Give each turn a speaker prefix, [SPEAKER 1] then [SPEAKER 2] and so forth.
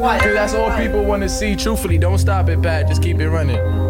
[SPEAKER 1] Cause that's all people wanna see. Truthfully, don't stop it, Pat. Just keep it running.